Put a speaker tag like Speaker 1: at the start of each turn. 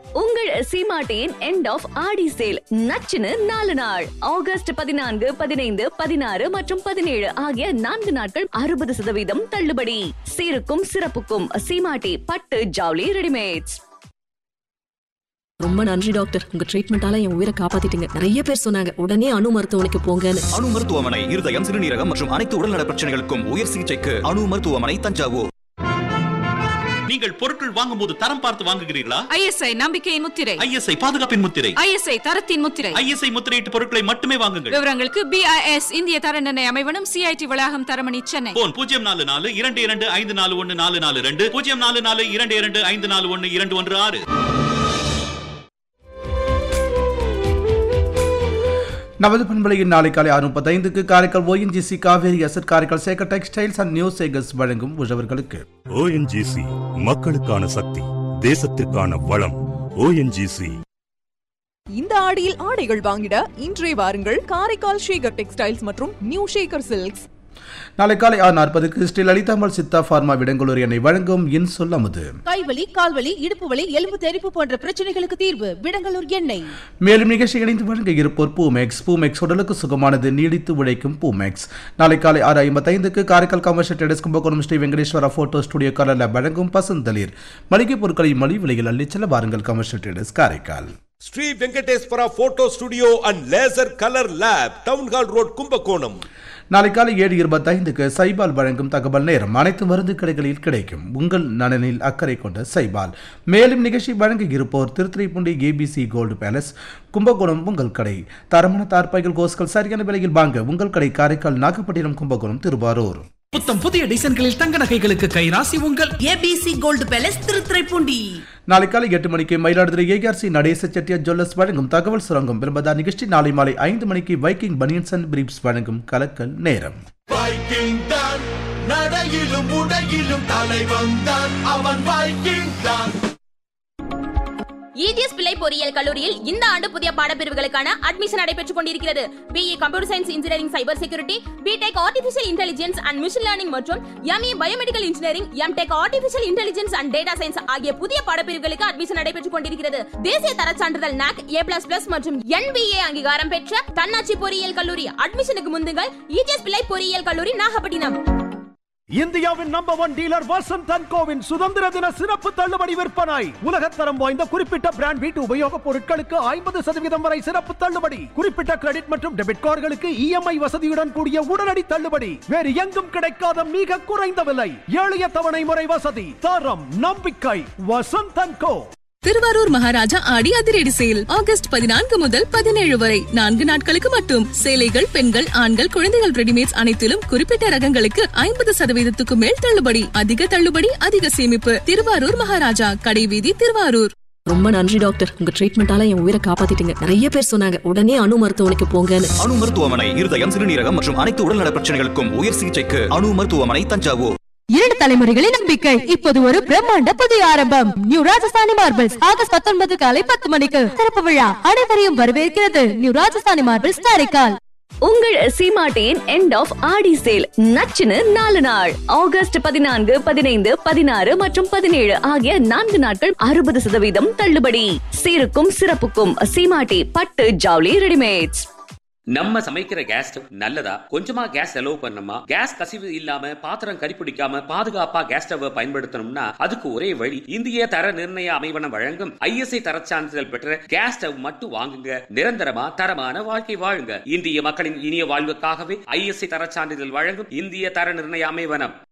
Speaker 1: உங்கள் சீமாட்டியின் end of Aadi sale நச்சுன்னு 4 நாள் ஆகஸ்ட் 14, 15, 16 மற்றும் 17 ஆகிய 4 நாட்கள் 60% தள்ளுபடி. சீருக்கும் சிறப்புக்கும் சீமாட்டி பட்டு ஜவுளி ரெடிமேட்ஸ்.
Speaker 2: ரொம்ப நன்றி டாக்டர், உங்க ட்ரீட்மெண்டால என் உயிரை காப்பாத்திட்டீங்க. நிறைய பேர் சொன்னாங்க உடனே அணு மருத்துவமனைக்கு போங்கன்னு.
Speaker 3: அணு மருத்துவமனை இருதயம், சிறுநீரகம் மற்றும் அனைத்து உடல்நல பிரச்சனைகளுக்கும் உயர் சிகிச்சைக்கு அணு மருத்துவமனை, தஞ்சாவூர்.
Speaker 4: நீங்கள் பொருட்கள் வாங்கும் போது தரம் பார்த்து வாங்குகிறீர்களா?
Speaker 5: ISI நம்பிக்கையின் முத்திரை,
Speaker 4: ISI பாதுகாப்பின் முத்திரை,
Speaker 5: ISI தரத்தின் முத்திரை,
Speaker 4: ISI முத்திரையிட்ட பொருட்களை மட்டுமே வாங்குங்கள்.
Speaker 5: விவரங்களுக்கு BIS இந்திய தர நிர்ணய அமைவனம், CIT வளாகம், தரமணி, சென்னை.
Speaker 4: போன் 044-22544442 044-22541216.
Speaker 6: நமது பண்பலையின் நாளை காலை 6:35 Karaikal ONGC Kaveri asset, Karaikal Sekar textiles and new Sekar's வழங்கும் உழவர்களுக்கு.
Speaker 7: ONGC மக்களுக்கான சக்தி, தேசத்திற்கான வளம். ONGC.
Speaker 8: இந்த ஆடியில் ஆடைகள் வாங்கிட இன்றே வாருங்கள் காரைக்கால் ஷேகர் டெக்ஸ்டைல்ஸ் மற்றும் நியூ ஷேகர் சில்க்ஸ்.
Speaker 6: நாளை காலை 6:40 ஸ்ரீ லலிதாம்பாள் சித்தா பார்மா விடங்கலூர் எண்ணெய் வழங்கும் இன் சொல்லமுது.
Speaker 9: கைவலி, கால்வலி, இடுப்பு வலி, எலும்பு தெறிப்பு போன்ற பிரச்சனைகளுக்கு தீர்வு விடங்கலூர் எண்ணெய்.
Speaker 6: மேலும் நிகழ்ச்சி இணைந்து வழங்க இருப்போர் பூமெக்ஸ் உடலுக்கு சுகமானது, நீடித்து உழைக்கும் பூமெக்ஸ். நாளை காலை 6:55 Karaikal commercial traders Kumbakonam Sri Venkateswara photo studio கலர்ல வழங்கும் பசுந்தளிர். மளிகை பொருட்களை மலிவு விலையில் அள்ளிச்செல்ல வாருங்கள் commercial traders Karaikal.
Speaker 10: Sri Venkateswara photo studio and laser colour lab, town hall road, Kumbakonam.
Speaker 6: நாளை காலை 7:25 சைபால் வழங்கும் தகவல் நேரம். அனைத்து மருந்து கடைகளில் கிடைக்கும். உங்கள் நலனில் அக்கறை கொண்ட சைபால். மேலும் நிகழ்ச்சி வழங்க இருப்போர் Thiruthuraipoondi ABC gold palace, Kumbakonam உங்கள் கடை. தரமான தார்பாய்கள், கோஸ்கள் சரியான விலையில் வாங்க உங்கள் கடை காரைக்கால், நாகப்பட்டினம், கும்பகோணம், திருவாரூர்.
Speaker 11: புத்தம் புதிய டிசைன்களில் தங்க நகைகளுக்கு கைராசி உங்கள்
Speaker 9: ABC கோல்டு பேலஸ், திருத்துறைப்பூண்டி.
Speaker 6: நாளை காலை 8 மணிக்கு மயிலாடுதுறை ARC நடேச செட்டியார் ஜுவல்லர்ஸ் வழங்கும் தகவல் சுரங்கம் பிரபதா நிகழ்ச்சி. நாளை மாலை 5 மணிக்கு வைக்கிங் பனியன்ஸ் அண்ட் பிரீப்ஸ் வழங்கும் கலக்கல் நேரம்.
Speaker 10: வைக்கிங் தான் நடையிலும் உடையிலும் தலைவன் தான், அவன் வைக்கிங் தான்.
Speaker 12: EGS பிள்ளை பொறியியல் கல்லூரியில் இந்த ஆண்டு புதிய பாடப்பிரிவுகளுக்கான அட்மிஷன் நடைபெற்றுக் கொண்டிருக்கிறது. BE computer science engineering, cyber security, BTech artificial intelligence and machine learning மற்றும் ME biomedical engineering, MTech artificial intelligence and data science ஆகிய புதிய பாடப்பிரிவுகளுக்கு அட்மிஷன் நடைபெற்றுக் கொண்டிருக்கிறது. தேசிய தரச் சான்றிதழ் NAC A++ மற்றும் NBA அங்கீகாரம் பெற்ற தன்னாட்சி பொறியியல் கல்லூரி. அட்மிஷனுக்கு முந்துங்கள் EGS பிள்ளை பொறியியல் கல்லூரி, நாகப்பட்டினம்.
Speaker 13: இந்தியாவின் number 1 dealer Vasanth and CoWIN சுதந்திர தின சிறப்பு தள்ளுபடி விற்பனை. உலகத்தரம் வாய்ந்த குறிப்பிட்ட பிராண்ட் வீட்டு உபயோகப் பொருட்களுக்கு 50% வரை சிறப்பு தள்ளுபடி. குறிப்பிட்ட கிரெடிட் மற்றும் டெபிட் கார்டுகளுக்கு EMI வசதியுடன் கூடிய உடனடி தள்ளுபடி. வேறு எங்கும் கிடைக்காத மிக குறைந்த விலை, எளிய தவணை முறை வசதி, தரம், நம்பிக்கை. வசந்த் அண்ட் கோ.
Speaker 2: திருவாரூர் மகாராஜா ஆடி அதிரடி சேல் ஆகஸ்ட் 14 முதல் 17 வரை 4 நாட்களுக்கு மட்டும். சேலைகள், பெண்கள், ஆண்கள், குழந்தைகள் ரெடிமேட்ஸ் அனைத்திலும் குறிப்பிட்ட ரகங்களுக்கு 50% மேல் தள்ளுபடி. அதிக தள்ளுபடி, அதிக சேமிப்பு. திருவாரூர் மகாராஜா, கடைவீதி, திருவாரூர். ரொம்ப நன்றி டாக்டர், உங்க ட்ரீட்மெண்டால என் உயிரை காப்பாத்திட்டீங்க. நிறைய பேர் சொன்னாங்க உடனே அணு மருத்துவமனைக்கு போங்கன்னு.
Speaker 3: அணு மருத்துவமனை இருதயம், சிறுநீரகம் மற்றும் அனைத்து உடல்நல பிரச்சனைகளுக்கும் உயர் சிகிச்சைக்கு அணு மருத்துவமனை, தஞ்சாவூர்.
Speaker 9: 2 தலைமுறைகளின் நம்பிக்கை இப்போது ஒரு பிரம்மாண்ட புதிய ஆரம்பம். நியூ ராஜஸ்தானி மார்பிள்ஸ் ஆகஸ்ட் 19 காலை 10 மணிக்கு திறப்பு விழா. அனைவரையும் வரவேற்கிறது நியூ ராஜஸ்தானி மார்பிள்ஸ், காரைக்கால்.
Speaker 1: உங்கள் சீமாட்டியின் எண்ட் ஆஃப் ஆடி சேல் நச்சுன்னு 4 நாள் ஆகஸ்ட் 14, 15, 16 மற்றும் 17 ஆகிய 4 நாட்கள் 60% தள்ளுபடி. சீருக்கும் சிறப்புக்கும் சீமாட்டி பட்டு ஜவுளி ரெடிமேட்ஸ்.
Speaker 14: நம்ம சமைக்கிற கேஸ் ஸ்டவ் நல்லதா? கொஞ்சமா கேஸ் செலவு பண்ணணுமா? கேஸ் கசிவு இல்லாம, பாத்திரம் கரிப்பிடிக்காம பாதுகாப்பா கேஸ் ஸ்டவ் பயன்படுத்தணும்னா அதுக்கு ஒரே வழி, இந்திய தர நிர்ணய அமைவனம் வழங்கும் ISI தரச் சான்றிதழ் பெற்ற கேஸ் ஸ்டவ் மட்டும் வாங்குங்க. நிரந்தரமா தரமான வாழ்க்கை வாழுங்க. இந்திய மக்களின் இனிய வாழ்வுக்காகவே ISI தரச் சான்றிதழ் வழங்கும் இந்திய தர நிர்ணய அமைவனம்.